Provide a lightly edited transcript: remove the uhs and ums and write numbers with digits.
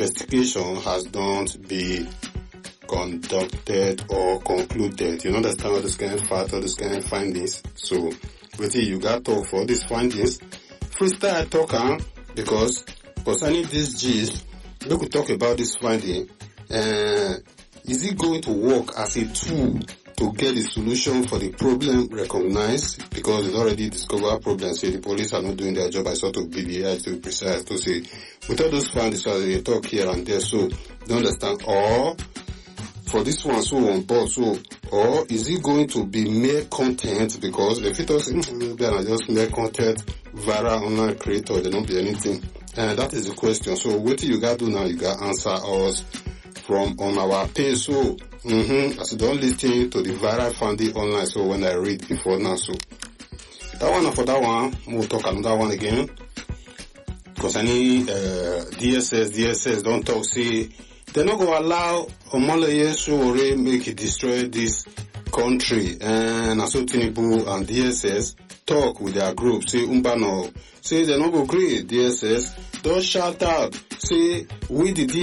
investigation has not been conducted or concluded. You understand all this kind of fact, all this kind of findings. So, but you got to talk for these findings. Freestyle talker, because concerning this gist, we could talk about this finding. Is it going to work as a tool to get the solution for the problem recognized? Because it's already discovered problems. Say the police are not doing their job. I sort of BBI to be precise to say, with all those findings, so they talk here and there. So, don't understand. Or for this one, so on board. So, or is it going to be mere content? Because if it was just mere content, viral online creator, there don't be anything. And that is the question. So, what you got to do now? You got to answer us from on our page. So, as you don't listen to the viral funding online. So, when I read before now, so that one and for that one, we'll talk another one again. Because any DSS don't talk. See, they're not going to allow Omoleye Sowore make it destroy this country. And also Tinubu and DSS talk with their group. Say Umbano, say they're not going to agree. DSS don't shout out. Say we the